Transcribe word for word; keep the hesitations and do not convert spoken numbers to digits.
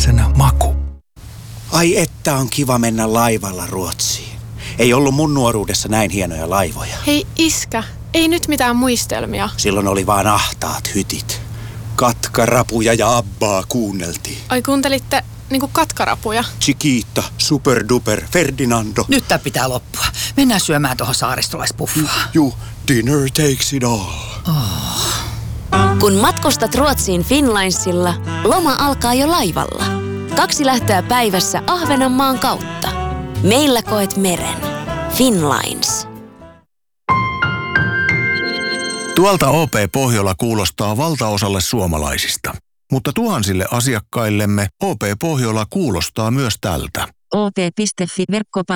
suomalaisen maku. Ai että on kiva mennä laivalla Ruotsiin. Ei ollut mun nuoruudessa näin hienoja laivoja. Hei iskä, ei nyt mitään muistelmia. Silloin oli vaan ahtaat hytit. Katkarapuja ja Abbaa kuunneltiin. Ai kuuntelitte niinku katkarapuja? Chiquita, Super Duper, Ferdinando. Nyt tää pitää loppua. Mennään syömään tuohon saaristolaispuffaan. Juu, dinner takes it all. Oh. Kun matkustat Ruotsiin Finnlinesilla, loma alkaa jo laivalla. Kaksi lähtöä päivässä Ahvenanmaan kautta. Meillä koet meren. Finnlines. Tuolta O P Pohjola kuulostaa valtaosalle suomalaisista. Mutta tuhansille asiakkaillemme O P Pohjola kuulostaa myös tältä. O P piste fi verkkopalvelu.